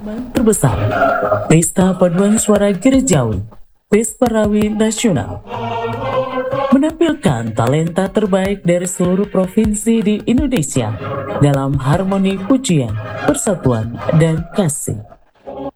terbesar, Pesta Paduan Suara Gerejawi, Pesperawi Nasional, menampilkan talenta terbaik dari seluruh provinsi di Indonesia dalam harmoni pujian, persatuan, dan kasih.